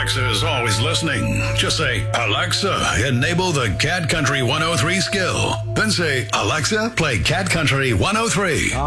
Alexa's always listening. Just say, Alexa, enable the Cat Country 103 skill. Then say, Alexa, play Cat Country 103.